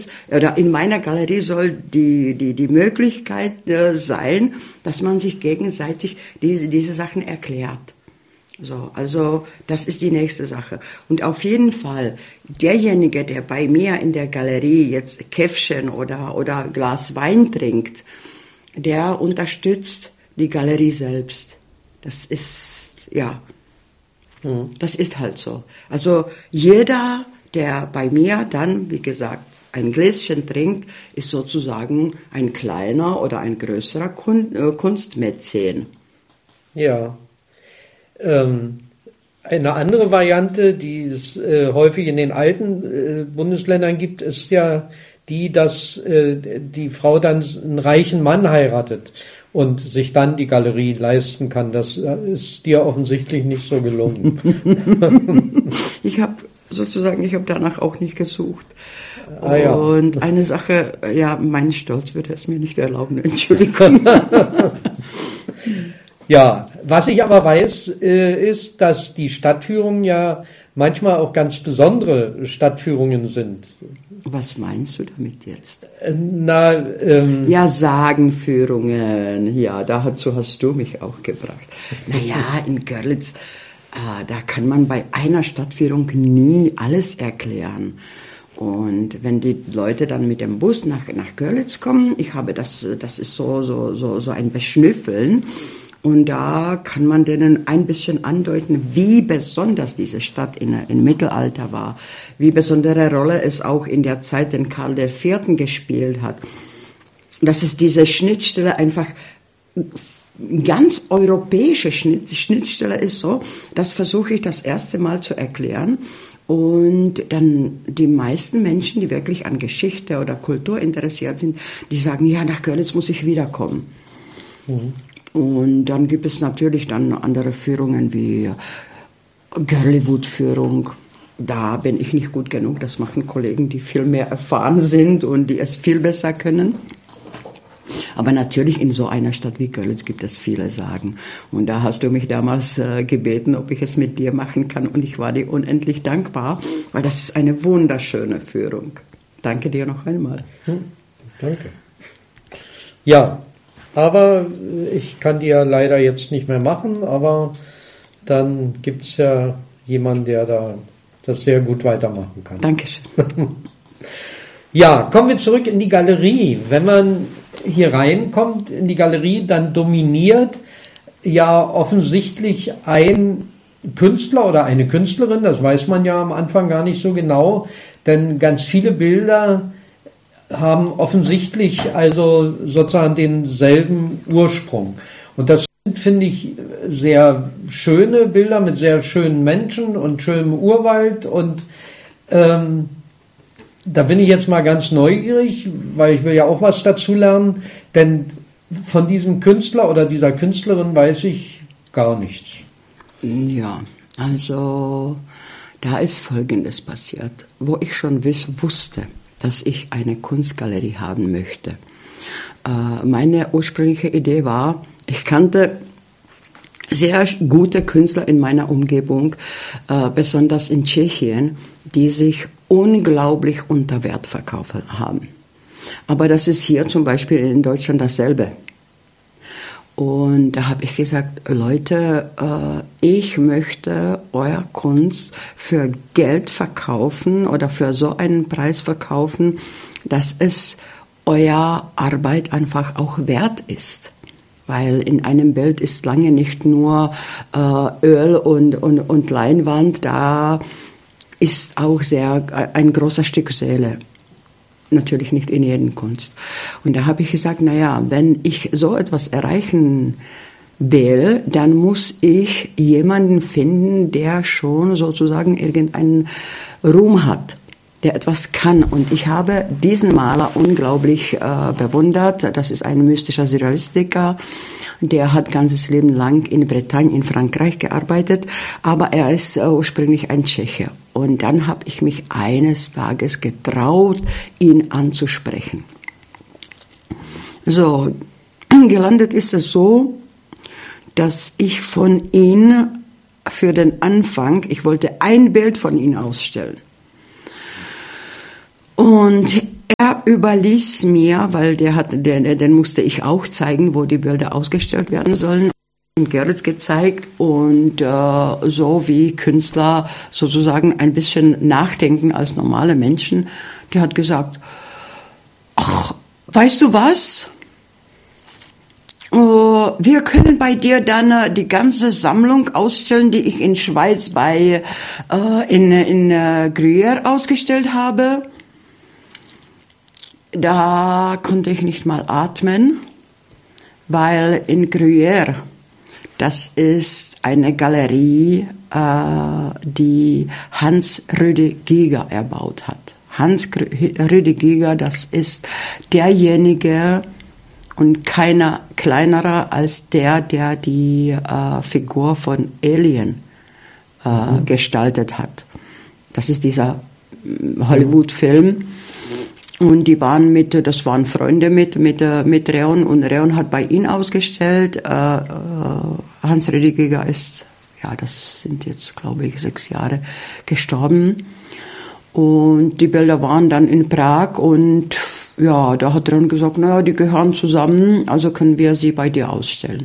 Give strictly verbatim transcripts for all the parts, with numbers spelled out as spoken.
Görlitz oder in meiner Galerie soll die die die Möglichkeit äh, sein, dass man sich gegenseitig diese diese Sachen erklärt. So, also das ist die nächste Sache. Und auf jeden Fall, derjenige, der bei mir in der Galerie jetzt Käffchen oder, oder Glas Wein trinkt, der unterstützt die Galerie selbst. Das ist, ja, mhm. das ist halt so. Also jeder, der bei mir dann, wie gesagt, ein Gläschen trinkt, ist sozusagen ein kleiner oder ein größerer Kun- äh, Kunstmäzen. Ja. Ähm, eine andere Variante, die es äh, häufig in den alten äh, Bundesländern gibt, ist ja die, dass äh, die Frau dann einen reichen Mann heiratet und sich dann die Galerie leisten kann. Das ist dir offensichtlich nicht so gelungen. Ich habe sozusagen, ich habe danach auch nicht gesucht. Ah, ja. Und eine Sache, ja, mein Stolz würde es mir nicht erlauben, Entschuldigung. Ja, was ich aber weiß, äh, ist, dass die Stadtführungen ja manchmal auch ganz besondere Stadtführungen sind. Was meinst du damit jetzt? Äh, na, ähm, ja, Sagenführungen, ja, dazu hast du mich auch gebracht. Naja, in Görlitz, äh, da kann man bei einer Stadtführung nie alles erklären. Und wenn die Leute dann mit dem Bus nach, nach Görlitz kommen, ich habe das, das ist so, so, so, so ein Beschnüffeln. Und da kann man denen ein bisschen andeuten, wie besonders diese Stadt in, im Mittelalter war, wie besondere Rolle es auch in der Zeit, den Karl der Vierte gespielt hat. Dass es diese Schnittstelle einfach ganz europäische Schnitt, Schnittstelle ist so, das versuche ich das erste Mal zu erklären. Und dann die meisten Menschen, die wirklich an Geschichte oder Kultur interessiert sind, die sagen, ja, nach Görlitz muss ich wiederkommen. Mhm. Und dann gibt es natürlich dann andere Führungen wie Görliwood-Führung. Da bin ich nicht gut genug. Das machen Kollegen, die viel mehr erfahren sind und die es viel besser können. Aber natürlich in so einer Stadt wie Görlitz gibt es viele Sagen. Und da hast du mich damals äh, gebeten, ob ich es mit dir machen kann. Und ich war dir unendlich dankbar, weil das ist eine wunderschöne Führung. Danke dir noch einmal. Hm, danke. Ja. Aber ich kann die ja leider jetzt nicht mehr machen, aber dann gibt es ja jemanden, der da das sehr gut weitermachen kann. Dankeschön. Ja, kommen wir zurück in die Galerie. Wenn man hier reinkommt in die Galerie, dann dominiert ja offensichtlich ein Künstler oder eine Künstlerin, das weiß man ja am Anfang gar nicht so genau, denn ganz viele Bilder haben offensichtlich also sozusagen denselben Ursprung. Und das sind, finde ich, sehr schöne Bilder mit sehr schönen Menschen und schönem Urwald. Und ähm, da bin ich jetzt mal ganz neugierig, weil ich will ja auch was dazu lernen. Denn von diesem Künstler oder dieser Künstlerin weiß ich gar nichts. Ja, also da ist Folgendes passiert, wo ich schon wiss, wusste, dass ich eine Kunstgalerie haben möchte. Äh, meine ursprüngliche Idee war, ich kannte sehr gute Künstler in meiner Umgebung, äh, besonders in Tschechien, die sich unglaublich unter Wert verkauft haben. Aber das ist hier zum Beispiel in Deutschland dasselbe. Und da habe ich gesagt, Leute, äh, ich möchte euer Kunst für Geld verkaufen oder für so einen Preis verkaufen, dass es euer Arbeit einfach auch wert ist. Weil in einem Bild ist lange nicht nur äh, Öl und, und, und Leinwand, da ist auch sehr ein großer Stück Seele. Natürlich nicht in jeder Kunst. Und da habe ich gesagt, na ja, wenn ich so etwas erreichen will, dann muss ich jemanden finden, der schon sozusagen irgendeinen Ruhm hat, der etwas kann. Und ich habe diesen Maler unglaublich äh, bewundert. Das ist ein mystischer Surrealistiker. Der hat ganzes Leben lang in Bretagne, in Frankreich gearbeitet, aber er ist äh, ursprünglich ein Tscheche. Und dann habe ich mich eines Tages getraut, ihn anzusprechen. So, gelandet ist es so, dass ich von ihm für den Anfang, ich wollte ein Bild von ihm ausstellen. Und überließ mir, weil der hat, den, den musste ich auch zeigen, wo die Bilder ausgestellt werden sollen. Und Görlitz gezeigt und äh, so wie Künstler sozusagen ein bisschen nachdenken als normale Menschen. Die hat gesagt, ach, weißt du was? Uh, wir können bei dir dann uh, die ganze Sammlung ausstellen, die ich in Schweiz bei uh, in in uh, Gruyère ausgestellt habe. Da konnte ich nicht mal atmen, weil in Gruyère, das ist eine Galerie, uh, die Hans Rüdi Giger erbaut hat. Hans Rüdi Giger, das ist derjenige und keiner kleinerer als der, der die äh, Figur von Alien äh, mhm. gestaltet hat. Das ist dieser Hollywood-Film. Und die waren mit, das waren Freunde mit, mit, mit Reon. Und Reon hat bei ihm ausgestellt. Äh, äh, Hans Rüdi Giger ist, ja, das sind jetzt, glaube ich, sechs Jahre gestorben. Und die Bilder waren dann in Prag und ja, da hat Reon gesagt, naja, die gehören zusammen, also können wir sie bei dir ausstellen.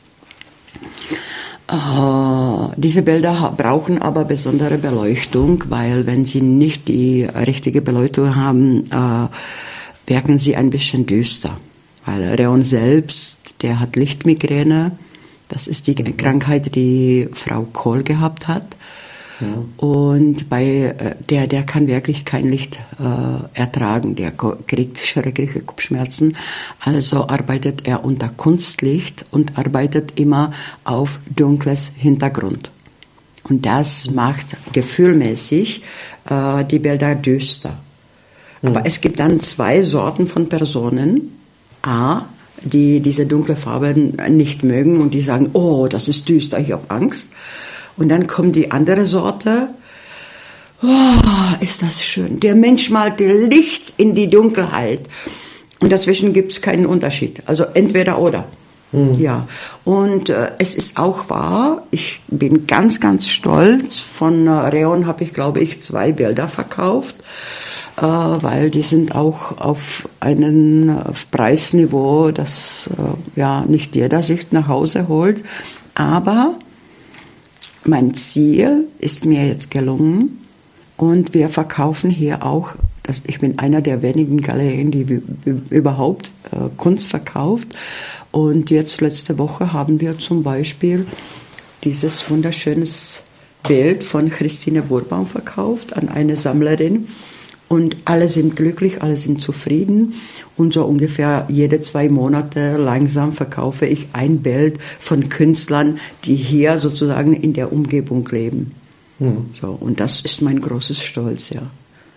Äh, diese Bilder brauchen aber besondere Beleuchtung, weil wenn sie nicht die richtige Beleuchtung haben, äh, wirken sie ein bisschen düster. Weil Reon selbst, der hat Lichtmigräne, das ist die Krankheit, die Frau Kohl gehabt hat. Ja. Und bei der, der kann wirklich kein Licht äh, ertragen, der kriegt schreckliche Kopfschmerzen. Also arbeitet er unter Kunstlicht und arbeitet immer auf dunkles Hintergrund. Und das macht gefühlmäßig äh, die Bilder düster. Mhm. Aber es gibt dann zwei Sorten von Personen. A, die diese dunkle Farben nicht mögen und die sagen, oh, das ist düster, ich habe Angst. Und dann kommt die andere Sorte. Oh, ist das schön. Der Mensch malt Licht in die Dunkelheit. Und dazwischen gibt es keinen Unterschied. Also entweder oder. Mhm. Ja. Und äh, es ist auch wahr, ich bin ganz, ganz stolz. Von äh, Reon habe ich, glaube ich, zwei Bilder verkauft. Äh, weil die sind auch auf einem auf Preisniveau, das äh, ja nicht jeder sich nach Hause holt. Aber mein Ziel ist mir jetzt gelungen und wir verkaufen hier auch, das, ich bin einer der wenigen Galerien, die überhaupt äh, Kunst verkauft. Und jetzt letzte Woche haben wir zum Beispiel dieses wunderschönes Bild von Christine Burbaum verkauft an eine Sammlerin. Und alle sind glücklich, alle sind zufrieden. Und so ungefähr jede zwei Monate langsam verkaufe ich ein Bild von Künstlern, die hier sozusagen in der Umgebung leben. Mhm. So, und das ist mein großes Stolz, ja.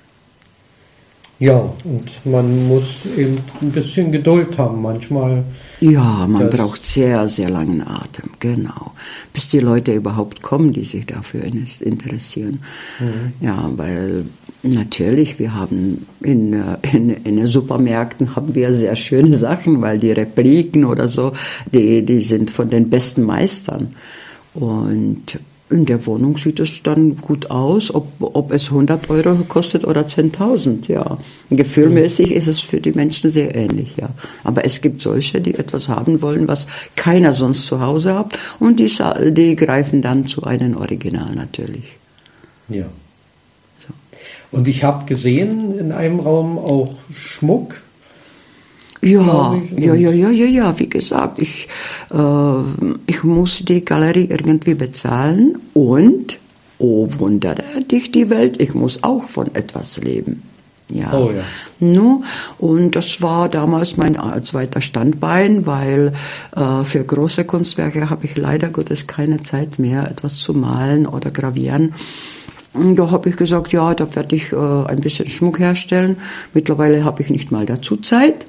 Ja, und man muss eben ein bisschen Geduld haben manchmal. Ja, man braucht sehr, sehr langen Atem, genau. Bis die Leute überhaupt kommen, die sich dafür interessieren. Mhm. Ja, weil natürlich, wir haben in, in, in den Supermärkten haben wir sehr schöne Sachen, weil die Repliken oder so, die, die sind von den besten Meistern. Und in der Wohnung sieht es dann gut aus, ob, ob es hundert Euro kostet oder zehntausend, ja. Gefühlmäßig ist es für die Menschen sehr ähnlich, ja. Aber es gibt solche, die etwas haben wollen, was keiner sonst zu Hause hat, und die, die greifen dann zu einem Original natürlich. Ja. So. Und ich habe gesehen in einem Raum auch Schmuck. Ja, ja, ja, ja, ja, ja, wie gesagt, ich, äh, ich muss die Galerie irgendwie bezahlen und, oh wundere dich die Welt, ich muss auch von etwas leben. Ja. Oh, ja. No, und das war damals mein zweiter Standbein, weil äh, für große Kunstwerke habe ich leider Gottes keine Zeit mehr, etwas zu malen oder gravieren. Und da habe ich gesagt, ja, da werde ich äh, ein bisschen Schmuck herstellen. Mittlerweile habe ich nicht mal dazu Zeit.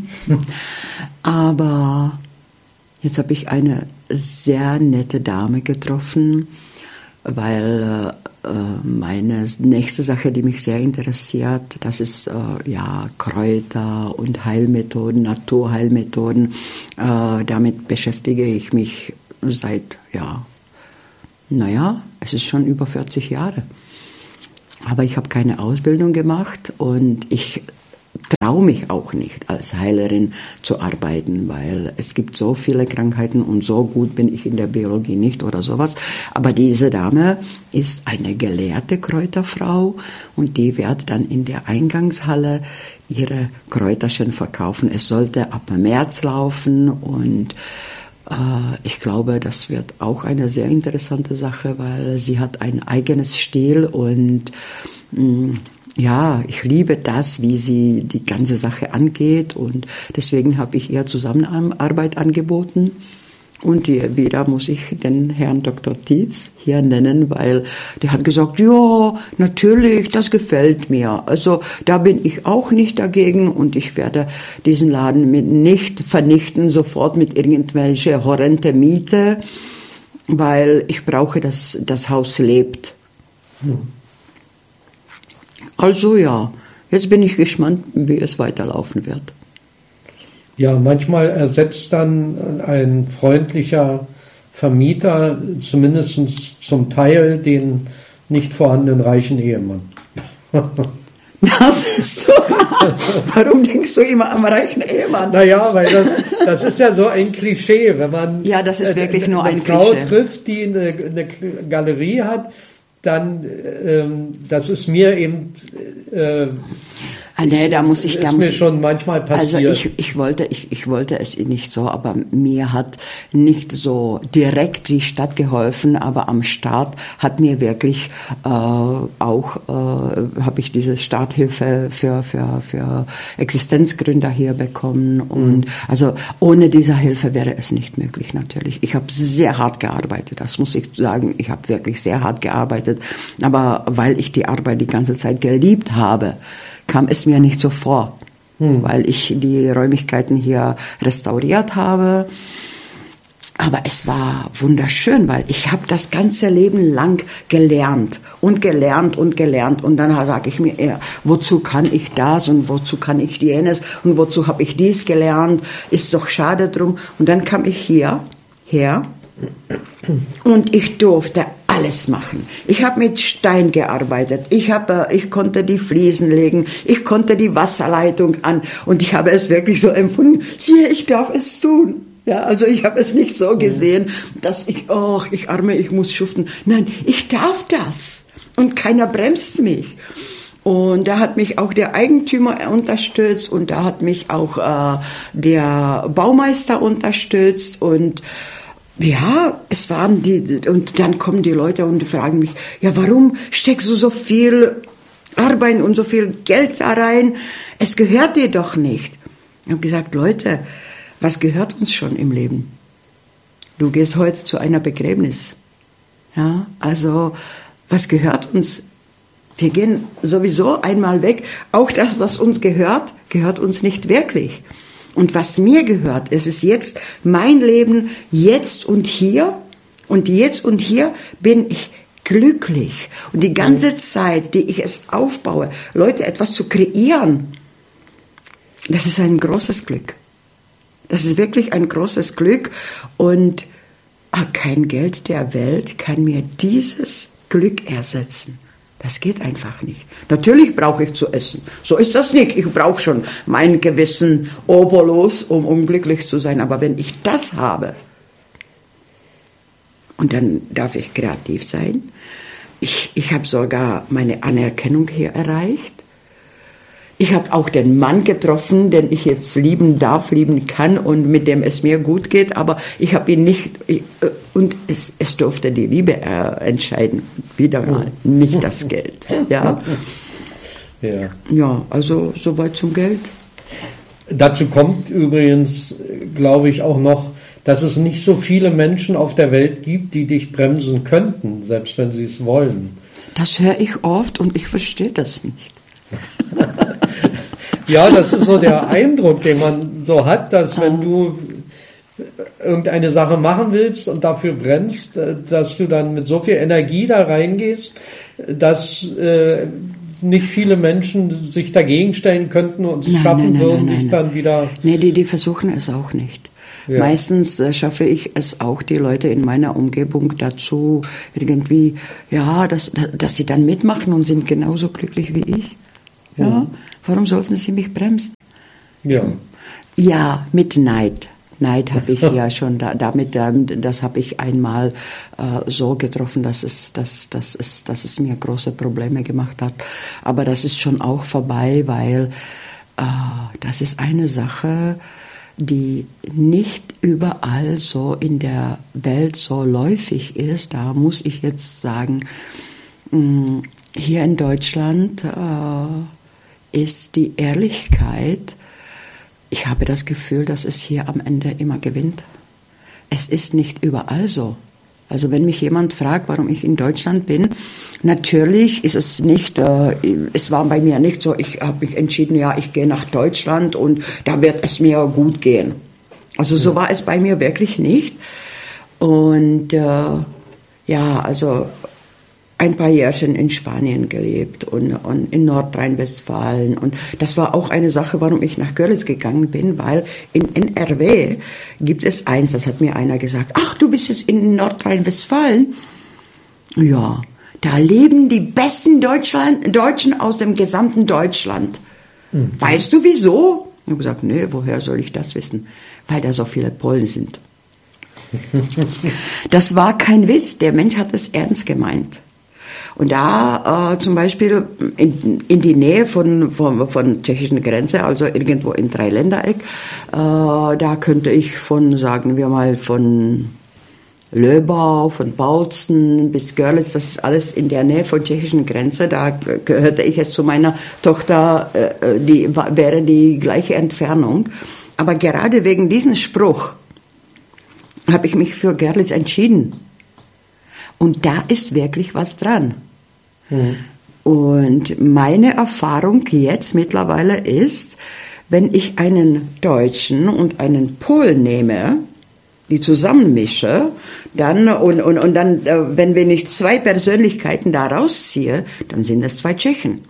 Aber jetzt habe ich eine sehr nette Dame getroffen, weil äh, meine nächste Sache, die mich sehr interessiert, das ist äh, ja Kräuter und Heilmethoden, Naturheilmethoden. Äh, damit beschäftige ich mich seit, ja, naja, es ist schon über vierzig Jahre. Aber ich habe keine Ausbildung gemacht und ich traue mich auch nicht, als Heilerin zu arbeiten, weil es gibt so viele Krankheiten und so gut bin ich in der Biologie nicht oder sowas. Aber diese Dame ist eine gelehrte Kräuterfrau und die wird dann in der Eingangshalle ihre Kräuterchen verkaufen. Es sollte ab März laufen und äh, ich glaube, das wird auch eine sehr interessante Sache, weil sie hat ein eigenes Stil und mh, ja, ich liebe das, wie sie die ganze Sache angeht und deswegen habe ich ihr Zusammenarbeit angeboten. Und wieder muss ich den Herrn Doktor Tietz hier nennen, weil der hat gesagt, ja, natürlich, das gefällt mir. Also da bin ich auch nicht dagegen und ich werde diesen Laden mit nicht vernichten, sofort mit irgendwelche horrende Miete, weil ich brauche, dass das Haus lebt. Hm. Also ja, jetzt bin ich gespannt, wie es weiterlaufen wird. Ja, manchmal ersetzt dann ein freundlicher Vermieter zumindest zum Teil den nicht vorhandenen reichen Ehemann. Das ist so. Warum denkst du immer am reichen Ehemann? Naja, weil das, das ist ja so ein Klischee, wenn man ja, das ist wirklich eine, nur eine ein Frau Klischee. trifft, die eine, eine Galerie hat, dann, ähm, das ist mir eben, äh, ah, nee, da muss ich, ist da mir muss schon manchmal passiert. Also ich, ich wollte, ich, ich wollte es nicht so, aber mir hat nicht so direkt die Stadt geholfen, aber am Start hat mir wirklich äh, auch, äh, habe ich diese Starthilfe für für für Existenzgründer hier bekommen und mhm. also ohne diese Hilfe wäre es nicht möglich natürlich. Ich habe sehr hart gearbeitet, das muss ich sagen. Ich habe wirklich sehr hart gearbeitet, aber weil ich die Arbeit die ganze Zeit geliebt habe, kam es mir nicht so vor, hm. weil ich die Räumlichkeiten hier restauriert habe. Aber es war wunderschön, weil ich habe das ganze Leben lang gelernt und gelernt und gelernt. Und dann sage ich mir, ja, wozu kann ich das und wozu kann ich jenes und wozu habe ich dies gelernt? Ist doch schade drum. Und dann kam ich hier her und ich durfte alles machen. Ich habe mit Stein gearbeitet. Ich habe, ich konnte die Fliesen legen. Ich konnte die Wasserleitung an. Und ich habe es wirklich so empfunden. Hier, ich darf es tun. Ja, also ich habe es nicht so gesehen, dass ich, oh, ich arme, ich muss schuften. Nein, ich darf das. Und keiner bremst mich. Und da hat mich auch der Eigentümer unterstützt und da hat mich auch äh, der Baumeister unterstützt und ja, es waren die, und dann kommen die Leute und fragen mich, ja, warum steckst du so viel Arbeit und so viel Geld da rein? Es gehört dir doch nicht. Ich habe gesagt, Leute, was gehört uns schon im Leben? Du gehst heute zu einer Begräbnis. Ja, also, was gehört uns? Wir gehen sowieso einmal weg. Auch das, was uns gehört, gehört uns nicht wirklich. Und was mir gehört, es ist jetzt mein Leben, jetzt und hier. Und jetzt und hier bin ich glücklich. Und die ganze Zeit, die ich es aufbaue, Leute etwas zu kreieren, das ist ein großes Glück. Das ist wirklich ein großes Glück. Und ach, kein Geld der Welt kann mir dieses Glück ersetzen. Das geht einfach nicht. Natürlich brauche ich zu essen. So ist das nicht. Ich brauche schon meinen gewissen Obolus, um, um glücklich zu sein. Aber wenn ich das habe, und dann darf ich kreativ sein, ich, ich habe sogar meine Anerkennung hier erreicht. Ich habe auch den Mann getroffen, den ich jetzt lieben darf, lieben kann und mit dem es mir gut geht, aber ich habe ihn nicht, ich, und es, es durfte die Liebe äh, entscheiden, wieder mal, nicht das Geld. Ja, ja. Ja, also soweit zum Geld. Dazu kommt übrigens, glaube ich, auch noch, dass es nicht so viele Menschen auf der Welt gibt, die dich bremsen könnten, selbst wenn sie es wollen. Das höre ich oft und ich verstehe das nicht. Ja, das ist so der Eindruck, den man so hat, dass wenn du irgendeine Sache machen willst und dafür brennst, dass du dann mit so viel Energie da reingehst, dass äh, nicht viele Menschen sich dagegen stellen könnten und es nein, schaffen nein, nein, würden, nein, dich nein. dann wieder... Nee, die, die versuchen es auch nicht. Ja. Meistens äh, schaffe ich es auch, die Leute in meiner Umgebung dazu irgendwie, ja, dass, dass sie dann mitmachen und sind genauso glücklich wie ich. Ja? Warum sollten Sie mich bremsen? Ja. Ja, mit Neid. Neid habe ich ja schon da, damit, das habe ich einmal äh, so getroffen, dass es, dass, dass, es, dass es mir große Probleme gemacht hat. Aber das ist schon auch vorbei, weil äh, das ist eine Sache, die nicht überall so in der Welt so läufig ist. Da muss ich jetzt sagen, mh, hier in Deutschland äh, ist die Ehrlichkeit, ich habe das Gefühl, dass es hier am Ende immer gewinnt. Es ist nicht überall so. Also wenn mich jemand fragt, warum ich in Deutschland bin, natürlich ist es nicht, äh, es war bei mir nicht so, ich habe mich entschieden, ja, ich gehe nach Deutschland und da wird es mir gut gehen. Also so war es bei mir wirklich nicht. Und äh, ja, also ein paar Jährchen in Spanien gelebt und, und in Nordrhein-Westfalen. Und das war auch eine Sache, warum ich nach Görlitz gegangen bin, weil in N R W gibt es eins, das hat mir einer gesagt, ach, du bist jetzt in Nordrhein-Westfalen? Ja, da leben die besten Deutschland, Deutschen aus dem gesamten Deutschland. Mhm. Weißt du wieso? Ich habe gesagt, nee, woher soll ich das wissen? Weil da so viele Polen sind. Das war kein Witz, der Mensch hat es ernst gemeint. Und da äh, zum Beispiel in, in die Nähe von, von, von tschechischen Grenze, also irgendwo in Dreiländereck, äh, da könnte ich von, sagen wir mal, von Löbau, von Bautzen bis Görlitz, das ist alles in der Nähe von tschechischen Grenze, da gehörte ich jetzt zu meiner Tochter, äh, die wäre die gleiche Entfernung. Aber gerade wegen diesem Spruch habe ich mich für Görlitz entschieden. Und da ist wirklich was dran. Mhm. Und meine Erfahrung jetzt mittlerweile ist, wenn ich einen Deutschen und einen Polen nehme, die zusammenmische, dann, und, und, und dann, wenn wir nicht zwei Persönlichkeiten da rausziehe, dann sind es zwei Tschechen.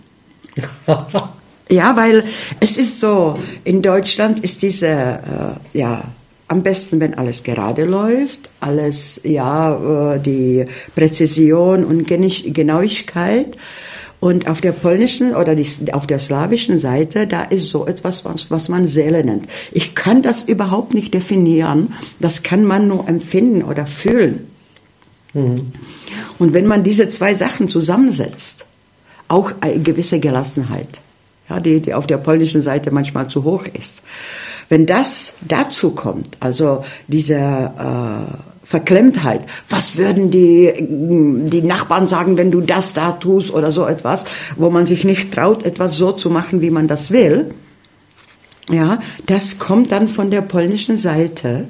Ja, weil es ist so, in Deutschland ist diese, äh, ja, am besten, wenn alles gerade läuft, alles, ja, die Präzision und Genauigkeit. Und auf der polnischen oder die, auf der slawischen Seite, da ist so etwas, was, was man Seele nennt. Ich kann das überhaupt nicht definieren. Das kann man nur empfinden oder fühlen. Mhm. Und wenn man diese zwei Sachen zusammensetzt, auch eine gewisse Gelassenheit, ja, die, die auf der polnischen Seite manchmal zu hoch ist. Wenn das dazu kommt, also diese äh, Verklemmtheit, was würden die, die Nachbarn sagen, wenn du das da tust oder so etwas, wo man sich nicht traut, etwas so zu machen, wie man das will, ja, das kommt dann von der polnischen Seite.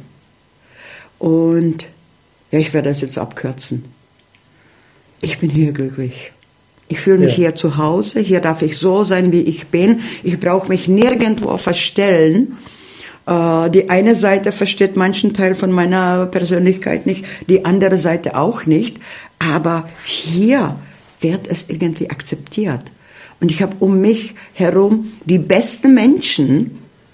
Und ja, ich werde das jetzt abkürzen. Ich bin hier glücklich. Ich fühle mich ja. hier zu Hause, hier darf ich so sein, wie ich bin. Ich brauche mich nirgendwo verstellen. Die eine Seite versteht manchen Teil von meiner Persönlichkeit nicht, die andere Seite auch nicht. Aber hier wird es irgendwie akzeptiert. Und ich habe um mich herum die besten Menschen,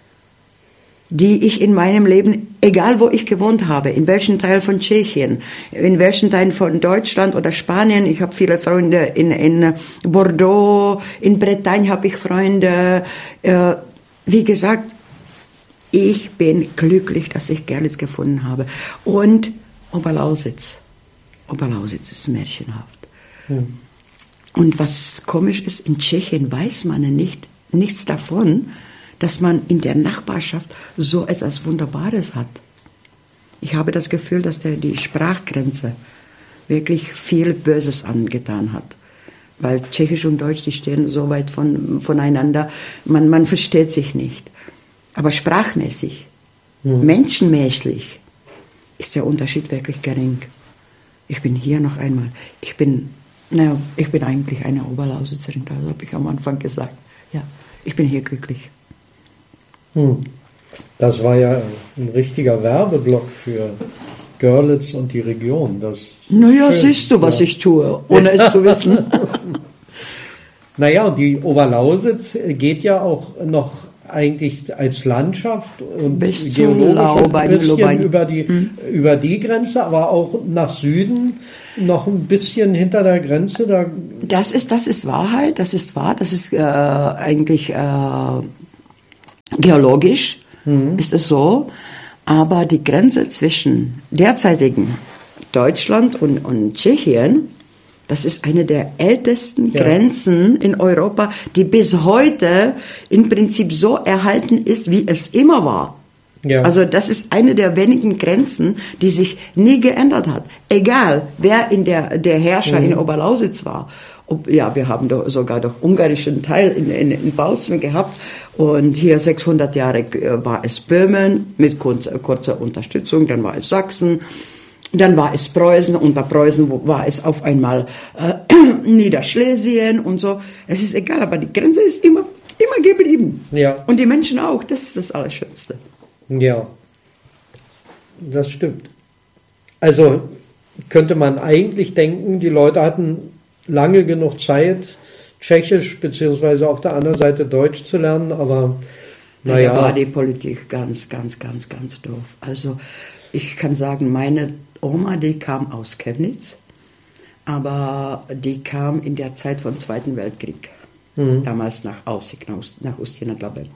die ich in meinem Leben, egal wo ich gewohnt habe, in welchem Teil von Tschechien, in welchem Teil von Deutschland oder Spanien, ich habe viele Freunde in, in Bordeaux, in Bretagne habe ich Freunde. Äh, wie gesagt, ich bin glücklich, dass ich Görlitz gefunden habe. Und Oberlausitz. Oberlausitz ist märchenhaft. Hm. Und was komisch ist, in Tschechien weiß man nicht, nichts davon, dass man in der Nachbarschaft so etwas Wunderbares hat. Ich habe das Gefühl, dass der, die Sprachgrenze wirklich viel Böses angetan hat. Weil Tschechisch und Deutsch, die stehen so weit von, voneinander, man, man versteht sich nicht. Aber sprachmäßig, mhm. menschenmäßig ist der Unterschied wirklich gering. Ich bin hier noch einmal, ich bin, naja, ich bin eigentlich eine Oberlausitzerin, das habe ich am Anfang gesagt. Ja, ich bin hier glücklich. Hm. Das war ja ein richtiger Werbeblock für Görlitz und die Region. Das naja, schön. Siehst du, was ja. ich tue, ohne es zu wissen. Naja, die Oberlausitz geht ja auch noch eigentlich als Landschaft und Bis geologisch zu ein bisschen Laubein. über die, hm. über die Grenze, aber auch nach Süden noch ein bisschen hinter der Grenze. Da das ist, das ist Wahrheit, das ist wahr, das ist äh, eigentlich äh, geologisch, hm. ist es so, aber die Grenze zwischen derzeitigen Deutschland und, und Tschechien, das ist eine der ältesten ja. Grenzen in Europa, die bis heute im Prinzip so erhalten ist, wie es immer war. Ja. Also das ist eine der wenigen Grenzen, die sich nie geändert hat. Egal, wer in der, der Herrscher mhm. in Oberlausitz war. Ob, ja, wir haben doch sogar doch ungarischen Teil in, in, in Bautzen gehabt. Und hier sechshundert Jahre war es Böhmen mit kurzer, kurzer Unterstützung, dann war es Sachsen. Dann war es Preußen, unter Preußen war es auf einmal äh, Niederschlesien und so. Es ist egal, aber die Grenze ist immer, immer geblieben. Ja. Und die Menschen auch, das ist das Allerschönste. Ja, das stimmt. Also könnte man eigentlich denken, die Leute hatten lange genug Zeit, Tschechisch beziehungsweise auf der anderen Seite Deutsch zu lernen, aber naja. Da war die Politik ganz, ganz, ganz, ganz doof. Also ich kann sagen, meine Oma, die kam aus Chemnitz, aber die kam in der Zeit vom Zweiten Weltkrieg, mhm. damals nach Aussig, nach Ustjena-Labem.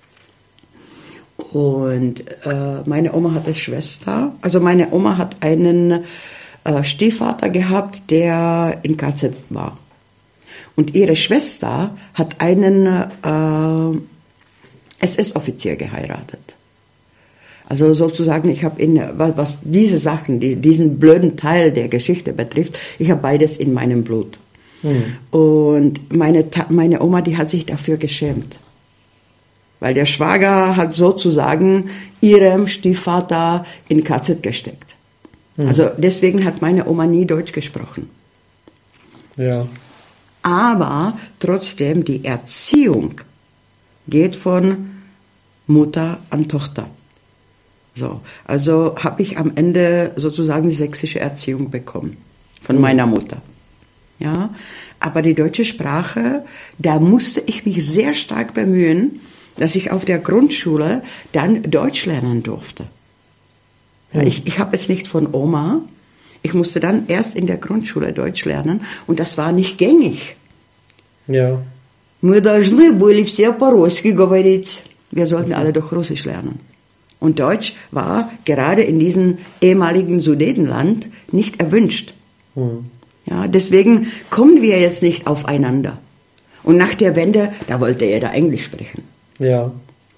Und äh, meine Oma hatte Schwester, also meine Oma hat einen äh, Stiefvater gehabt, der in K Z war. Und ihre Schwester hat einen äh, S S-Offizier geheiratet. Also sozusagen, ich habe in was diese Sachen, die, diesen blöden Teil der Geschichte betrifft, ich habe beides in meinem Blut. Mhm. Und meine, meine Oma, die hat sich dafür geschämt. Weil der Schwager hat sozusagen ihrem Stiefvater in K Z gesteckt. Mhm. Also deswegen hat meine Oma nie Deutsch gesprochen. Ja. Aber trotzdem, die Erziehung geht von Mutter an Tochter. So, also habe ich am Ende sozusagen die sächsische Erziehung bekommen von mhm. meiner Mutter. Ja, aber die deutsche Sprache, da musste ich mich sehr stark bemühen, dass ich auf der Grundschule dann Deutsch lernen durfte. Ja, mhm. Ich, ich habe es nicht von Oma. Ich musste dann erst in der Grundschule Deutsch lernen und das war nicht gängig. Ja. Мы должны были все по-русски говорить. Wir sollten alle doch Russisch lernen. Und Deutsch war gerade in diesem ehemaligen Sudetenland nicht erwünscht. Mhm. Ja, deswegen kommen wir jetzt nicht aufeinander. Und nach der Wende, da wollte er da Englisch sprechen. Ja.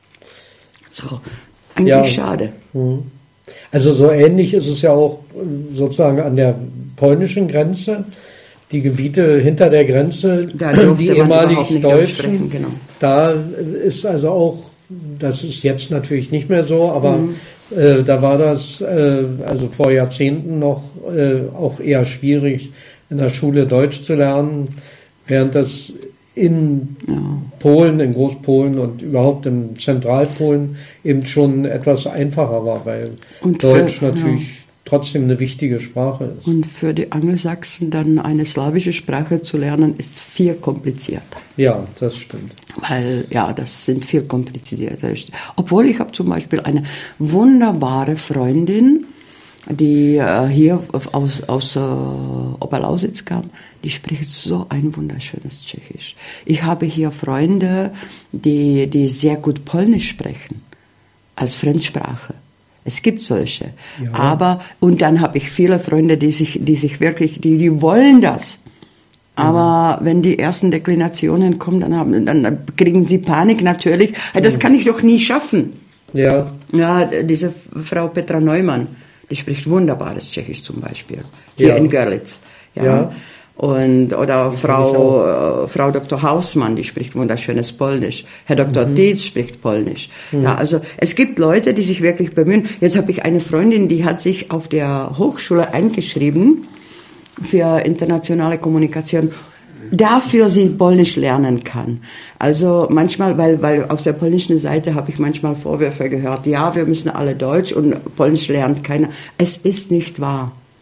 So, eigentlich ja. Schade. Mhm. Also so ähnlich ist es ja auch sozusagen an der polnischen Grenze. Die Gebiete hinter der Grenze, die ehemalig Deutschen, genau. Da ist also auch, das ist jetzt natürlich nicht mehr so, aber mhm. äh, da war das äh, also vor Jahrzehnten noch äh, auch eher schwierig, in der Schule Deutsch zu lernen, während das in ja. Polen, in Großpolen und überhaupt in Zentralpolen eben schon etwas einfacher war, weil und Deutsch für, natürlich ja. trotzdem eine wichtige Sprache ist. Und für die Angelsachsen dann eine slawische Sprache zu lernen, ist viel komplizierter. Ja, das stimmt. Weil, ja, das sind viel komplizierter. Obwohl ich habe zum Beispiel eine wunderbare Freundin, die äh, hier aus, aus äh, Oberlausitz kam, die spricht so ein wunderschönes Tschechisch. Ich habe hier Freunde, die, die sehr gut Polnisch sprechen, als Fremdsprache. Es gibt solche. Ja. Aber, und dann habe ich viele Freunde, die sich, die sich wirklich, die, die wollen das. Aber mhm. wenn die ersten Deklinationen kommen, dann haben, dann kriegen sie Panik natürlich. Das mhm. kann ich doch nie schaffen. Ja. Ja, diese Frau Petra Neumann, die spricht wunderbares Tschechisch zum Beispiel. Hier ja. in Görlitz. Ja. ja. Und, oder Frau, äh, Frau Doktor Hausmann, die spricht wunderschönes Polnisch. Herr Doktor Mhm. Dietz spricht Polnisch. Mhm. Ja, also, es gibt Leute, die sich wirklich bemühen. Jetzt habe ich eine Freundin, die hat sich auf der Hochschule eingeschrieben für internationale Kommunikation. Dafür sie Polnisch lernen kann. Also manchmal, weil, weil auf der polnischen Seite habe ich manchmal Vorwürfe gehört, ja, wir müssen alle Deutsch und Polnisch lernt keiner. Es ist nicht wahr.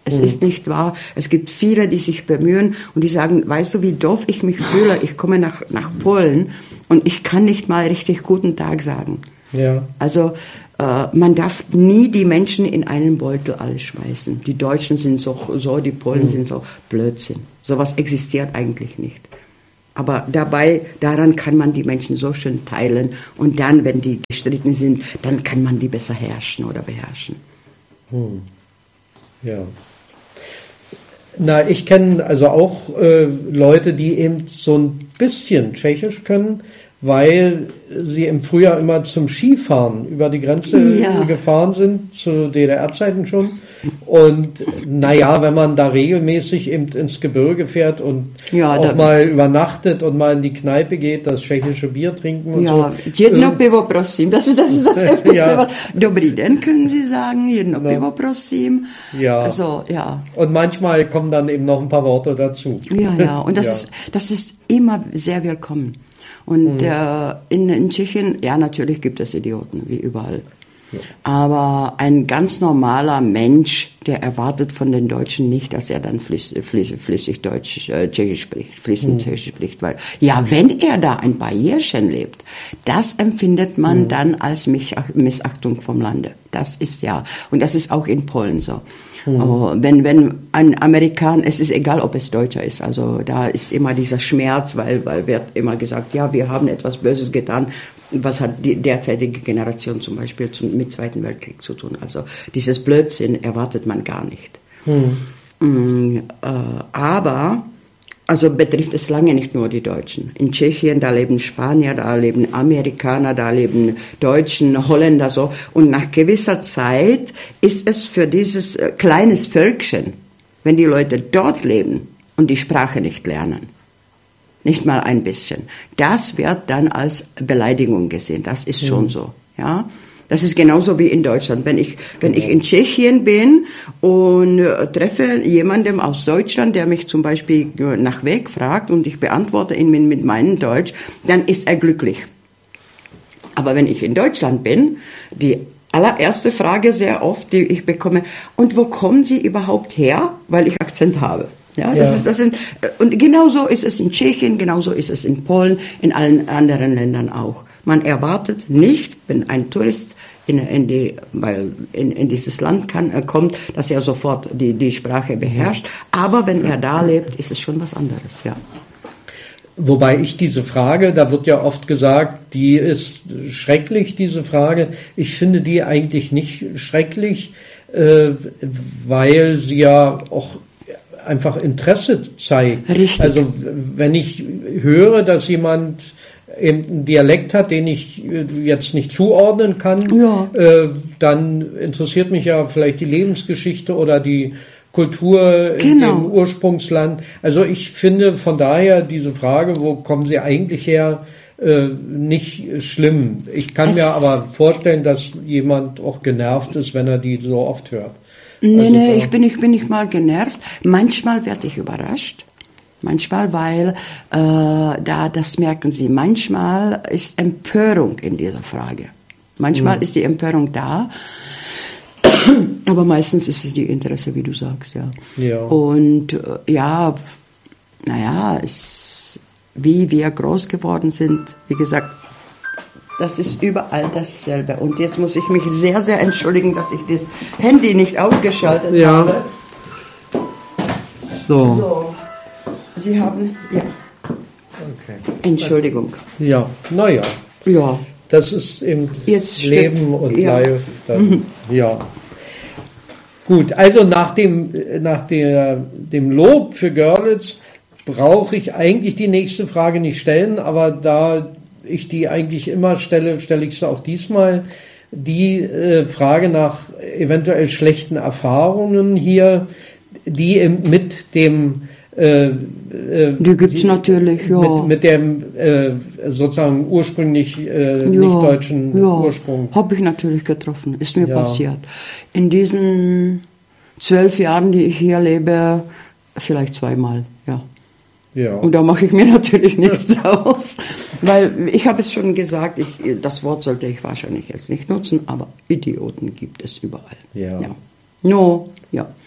Es mhm. ist nicht wahr. Es gibt viele, die sich bemühen und die sagen, weißt du, wie doof ich mich fühle? Ich komme nach, nach Polen und ich kann nicht mal richtig guten Tag sagen. Ja. Also äh, man darf nie die Menschen in einen Beutel alles schmeißen. Die Deutschen sind so, so die Polen mhm. sind so Blödsinn. Sowas existiert eigentlich nicht. Aber dabei, daran kann man die Menschen so schön teilen und dann, wenn die gestritten sind, dann kann man die besser herrschen oder beherrschen. Hm. Ja. Na, ich kenne also auch äh, Leute, die eben so ein bisschen Tschechisch können, weil sie im Frühjahr immer zum Skifahren über die Grenze ja. gefahren sind, zu D D R-Zeiten schon. Und naja, wenn man da regelmäßig eben ins Gebirge fährt und ja, auch mal übernachtet und mal in die Kneipe geht, das tschechische Bier trinken und ja, so. Jedno pivo prosím, das ist das, ist das öfteste. Ja. Dobrý den können Sie sagen, jedno no. pivo prosím. Ja. Also, ja. Und manchmal kommen dann eben noch ein paar Worte dazu. Ja, ja, und das, ja. Ist, das ist immer sehr willkommen. Und mhm. äh, in, in Tschechien, ja, natürlich gibt es Idioten, wie überall. Ja. Aber ein ganz normaler Mensch, der erwartet von den Deutschen nicht, dass er dann flüssig, flüssig, flüssig Deutsch, äh, Tschechisch spricht, fließend mhm. Tschechisch spricht. Weil, ja, wenn er da ein paar Jährchen lebt, das empfindet man mhm. dann als Missachtung vom Lande. Das ist ja, und das ist auch in Polen so. Mhm. Oh, wenn, wenn ein Amerikaner, es ist egal, ob es Deutscher ist, also da ist immer dieser Schmerz, weil, weil wird immer gesagt, ja, wir haben etwas Böses getan. Was hat die derzeitige Generation zum Beispiel zum, mit Zweiten Weltkrieg zu tun? Also dieses Blödsinn erwartet man gar nicht. Mhm. Mm, äh, aber, also betrifft es lange nicht nur die Deutschen. In Tschechien, da leben Spanier, da leben Amerikaner, da leben Deutschen, Holländer so. Und nach gewisser Zeit ist es für dieses äh, kleines Völkchen, wenn die Leute dort leben und die Sprache nicht lernen, nicht mal ein bisschen. Das wird dann als Beleidigung gesehen. Das ist schon mhm. so, ja. Das ist genauso wie in Deutschland. Wenn ich, wenn ich in Tschechien bin und äh, treffe jemanden aus Deutschland, der mich zum Beispiel äh, nach Weg fragt und ich beantworte ihn mit, mit meinem Deutsch, dann ist er glücklich. Aber wenn ich in Deutschland bin, die allererste Frage sehr oft, die ich bekomme, und wo kommen Sie überhaupt her? Weil ich Akzent habe. Ja, das ja. ist, das sind, und genauso ist es in Tschechien, genauso ist es in Polen, in allen anderen Ländern auch. Man erwartet nicht, wenn ein Tourist in, in, die, weil in, in dieses Land kann, äh, kommt, dass er sofort die, die Sprache beherrscht. Aber wenn er da lebt, ist es schon was anderes, ja. Wobei ich diese Frage, da wird ja oft gesagt, die ist schrecklich, diese Frage. Ich finde die eigentlich nicht schrecklich, äh, weil sie ja auch einfach Interesse zeigt. Richtig. Also wenn ich höre, dass jemand einen Dialekt hat, den ich jetzt nicht zuordnen kann, ja. äh, dann interessiert mich ja vielleicht die Lebensgeschichte oder die Kultur in genau. dem Ursprungsland. Also ich finde von daher diese Frage, wo kommen Sie eigentlich her, äh, nicht schlimm. Ich kann es mir aber vorstellen, dass jemand auch genervt ist, wenn er die so oft hört. Nee, also, nee, ich bin, ich bin nicht mal genervt. Manchmal werde ich überrascht. Manchmal, weil, äh, da, das merken Sie, manchmal ist Empörung in dieser Frage. Manchmal mhm. ist die Empörung da, aber meistens ist es die Interesse, wie du sagst, ja. ja. Und, äh, ja, naja, es, wie wir groß geworden sind, wie gesagt, das ist überall dasselbe. Und jetzt muss ich mich sehr, sehr entschuldigen, dass ich das Handy nicht ausgeschaltet ja. habe. So. so. Sie haben, ja. Okay. Entschuldigung. Ja, naja. Ja. Das ist eben jetzt Leben steht, und ja. Live. Dann, mhm. Ja. Gut, also nach dem, nach der, dem Lob für Görlitz brauche ich eigentlich die nächste Frage nicht stellen, aber da ich die eigentlich immer stelle, stelle ich sie auch diesmal. Die äh, Frage nach eventuell schlechten Erfahrungen hier, die im, mit dem äh, äh, die gibt's die, natürlich, ja. Mit, mit dem äh, sozusagen ursprünglich äh, ja, nicht deutschen ja, Ursprung. Habe ich natürlich getroffen, ist mir ja. passiert. In diesen zwölf Jahren, die ich hier lebe, vielleicht zweimal, ja. Ja. Und da mache ich mir natürlich nichts draus, weil ich habe es schon gesagt, ich, das Wort sollte ich wahrscheinlich jetzt nicht nutzen, aber Idioten gibt es überall. Ja. ja. No, ja.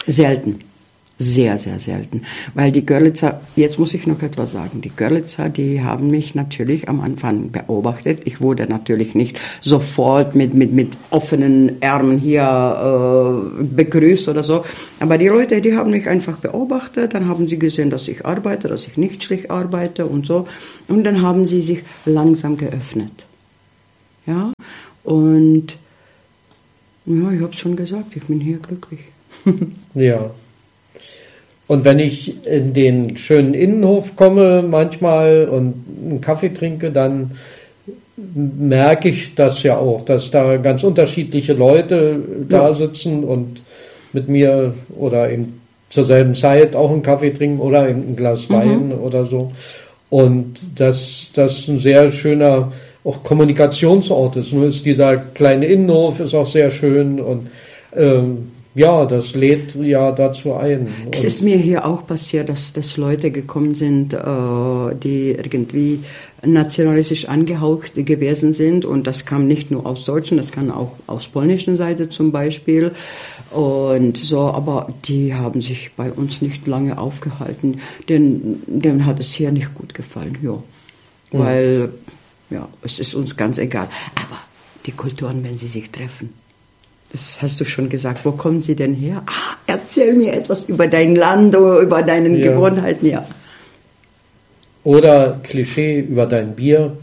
Selten. Sehr, sehr selten. Weil die Görlitzer, jetzt muss ich noch etwas sagen, die Görlitzer, die haben mich natürlich am Anfang beobachtet. Ich wurde natürlich nicht sofort mit, mit, mit offenen Ärmeln hier äh, begrüßt oder so. Aber die Leute, die haben mich einfach beobachtet. Dann haben sie gesehen, dass ich arbeite, dass ich nicht schlecht arbeite und so. Und dann haben sie sich langsam geöffnet. Ja, und ja, ich habe es schon gesagt, ich bin hier glücklich. Ja. Und wenn ich in den schönen Innenhof komme manchmal und einen Kaffee trinke, dann merke ich das ja auch, dass da ganz unterschiedliche Leute da ja. sitzen und mit mir oder eben zur selben Zeit auch einen Kaffee trinken oder ein Glas Wein mhm. oder so. Und dass das ein sehr schöner auch Kommunikationsort ist. Nur ist dieser kleine Innenhof ist auch sehr schön und ähm, ja, das lädt ja dazu ein. Es ist mir hier auch passiert, dass, dass Leute gekommen sind, äh, die irgendwie nationalistisch angehaucht gewesen sind. Und das kam nicht nur aus Deutschen, das kam auch aus polnischen Seite zum Beispiel. Und so, aber die haben sich bei uns nicht lange aufgehalten. Denn denen hat es hier nicht gut gefallen, ja. Mhm. Weil, ja, es ist uns ganz egal. Aber die Kulturen, wenn sie sich treffen, das hast du schon gesagt. Wo kommen sie denn her? Ah, erzähl mir etwas über dein Land oder über deine ja. Gewohnheiten. Ja. Oder Klischee über dein Bier.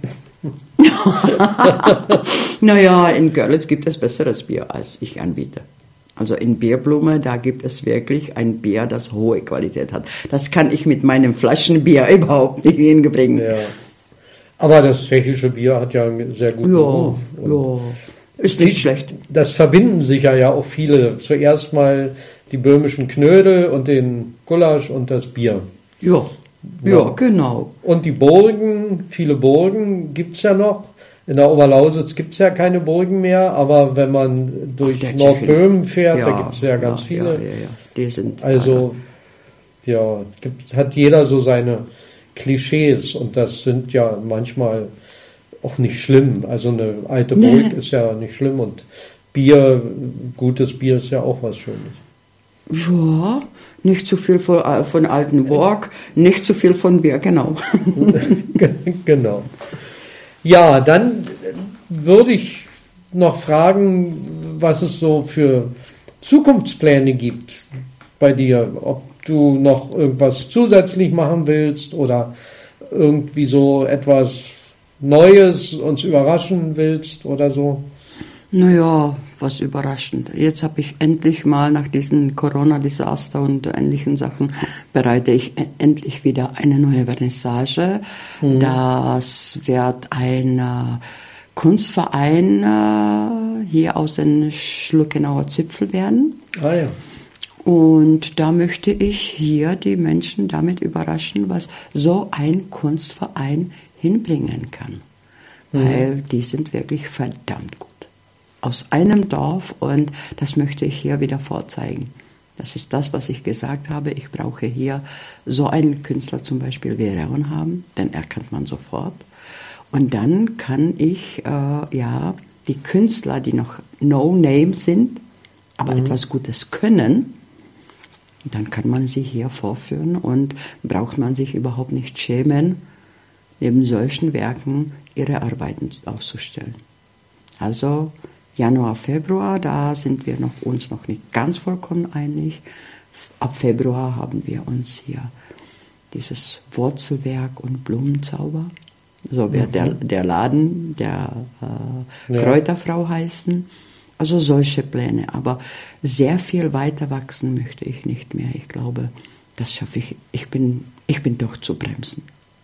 Naja, in Görlitz gibt es besseres Bier, als ich anbiete. Also in Bierblume, da gibt es wirklich ein Bier, das hohe Qualität hat. Das kann ich mit meinem Flaschenbier überhaupt nicht hinbringen. Ja. Aber das tschechische Bier hat ja einen sehr guten Ruf. Ja, ja. Ist nicht schlecht. Das verbinden sich ja auch viele. Zuerst mal die böhmischen Knödel und den Gulasch und das Bier. Ja, ja, ja. Genau. Und die Burgen, viele Burgen gibt es ja noch. In der Oberlausitz gibt es ja keine Burgen mehr, aber wenn man durch Nordböhmen fährt, ja, da gibt es ja ganz ja, viele. Ja, ja, ja. Die sind also, ja, gibt, hat jeder so seine Klischees und das sind ja manchmal auch nicht schlimm. Also eine alte Burg nee. ist ja nicht schlimm und Bier, gutes Bier ist ja auch was Schönes. Ja, nicht zu viel von, von alten Burg, nicht zu viel von Bier, genau. Genau. Ja, dann würde ich noch fragen, was es so für Zukunftspläne gibt bei dir, ob du noch irgendwas zusätzlich machen willst oder irgendwie so etwas Neues uns überraschen willst oder so? Naja, was überraschend. Jetzt habe ich endlich mal nach diesem Corona-Desaster und ähnlichen Sachen bereite ich endlich wieder eine neue Vernissage. Mhm. Das wird ein äh, Kunstverein äh, hier aus den Schluckenauer Zipfel werden. Ah ja. Und da möchte ich hier die Menschen damit überraschen, was so ein Kunstverein hinbringen kann. Mhm. Weil die sind wirklich verdammt gut. Aus einem Dorf und das möchte ich hier wieder vorzeigen. Das ist das, was ich gesagt habe. Ich brauche hier so einen Künstler zum Beispiel wie Reon haben, den erkennt man sofort. Und dann kann ich äh, ja die Künstler, die noch No-Name sind, aber mhm. etwas Gutes können, dann kann man sie hier vorführen und braucht man sich überhaupt nicht schämen, neben solchen Werken ihre Arbeiten auszustellen. Also Januar, Februar, da sind wir noch, uns noch nicht ganz vollkommen einig. Ab Februar haben wir uns hier dieses Wurzelwerk und Blumenzauber, so wird mhm. der, der Laden der äh, ja. Kräuterfrau heißen. Also solche Pläne, aber sehr viel weiter wachsen möchte ich nicht mehr. Ich glaube, das schaffe ich. Ich bin, ich bin doch zu bremsen.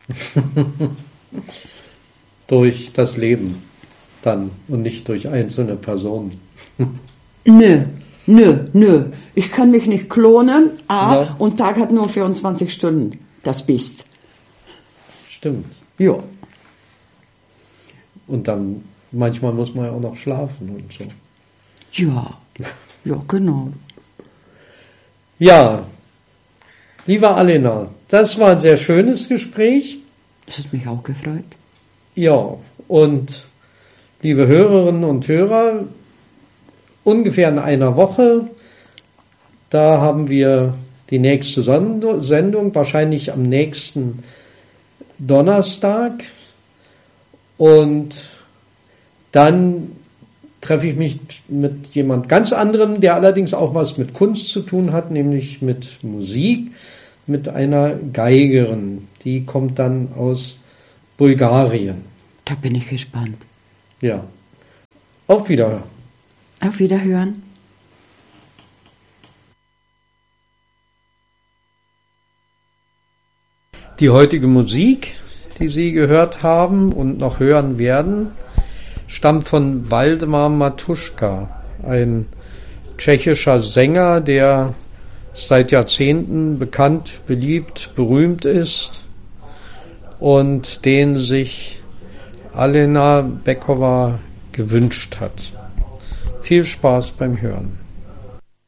Durch das Leben dann und nicht durch einzelne Personen. Nö, nö, nö. Ich kann mich nicht klonen. A, ja. Und Tag hat nur vierundzwanzig Stunden. Das Biest. Stimmt. Ja. Und dann, manchmal muss man ja auch noch schlafen und so. Ja, ja, genau. Ja, liebe Alena, das war ein sehr schönes Gespräch. Das hat mich auch gefreut. Ja, und liebe Hörerinnen und Hörer, ungefähr in einer Woche, Da haben wir die nächste Sendung, wahrscheinlich am nächsten Donnerstag. Und dann treffe ich mich mit jemand ganz anderem, der allerdings auch was mit Kunst zu tun hat, nämlich mit Musik, mit einer Geigerin. Die kommt dann aus Bulgarien. Da bin ich gespannt. Ja. Auf Wiederhören. Auf Wiederhören. Die heutige Musik, die Sie gehört haben und noch hören werden, stammt von Waldemar Matuschka, ein tschechischer Sänger, der seit Jahrzehnten bekannt, beliebt, berühmt ist und den sich Alena Bekova gewünscht hat. Viel Spaß beim Hören.